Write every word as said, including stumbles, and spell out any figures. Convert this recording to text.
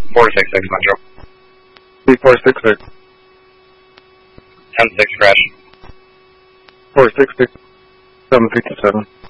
four six six Metro. C four six six. ten six crash. four six six. seven fifty-seven.